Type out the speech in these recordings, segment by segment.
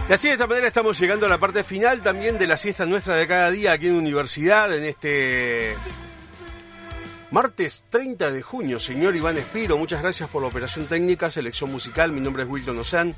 Y así, de esta manera, estamos llegando a la parte final también de la siesta nuestra de cada día aquí en Universidad, en este martes 30 de junio. Señor Iván Espiro, muchas gracias por la operación técnica, selección musical. Mi nombre es Wilton Ozán.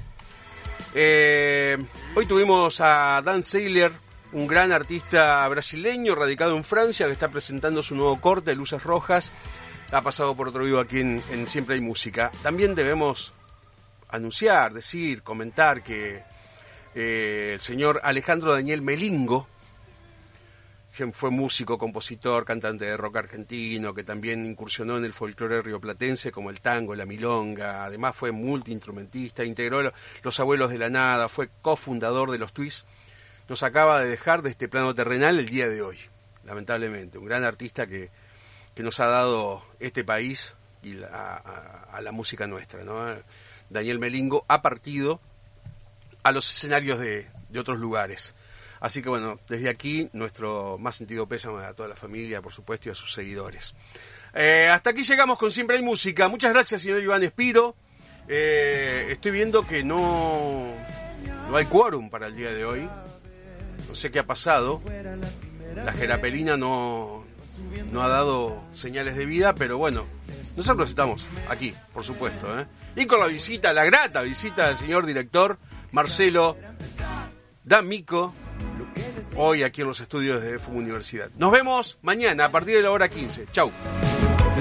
Hoy tuvimos a Dan Saylor, un gran artista brasileño radicado en Francia, que está presentando su nuevo corte, Luces Rojas. Ha pasado por otro vivo aquí en Siempre Hay Música. También debemos anunciar, decir, comentar que el señor Alejandro Daniel Melingo, que fue músico, compositor, cantante de rock argentino, que también incursionó en el folclore rioplatense como el tango, la milonga, además fue multiinstrumentista, integró Los Abuelos de la Nada, fue cofundador de los Twists, nos acaba de dejar de este plano terrenal el día de hoy, lamentablemente. Un gran artista que nos ha dado este país y a la música nuestra, ¿no? Daniel Melingo ha partido a los escenarios de otros lugares. Así que bueno, desde aquí nuestro más sentido pésame a toda la familia, por supuesto, y a sus seguidores. Hasta aquí llegamos con Siempre Hay Música. Muchas gracias, señor Iván Espiro. Estoy viendo que no hay quórum para el día de hoy. No sé qué ha pasado. La Jerapelina no ha dado señales de vida, pero bueno, nosotros estamos aquí, por supuesto, y con la grata visita del señor director Marcelo D'Amico, hoy aquí en los estudios de FUM Universidad. Nos vemos mañana a partir de la hora 15. Chau.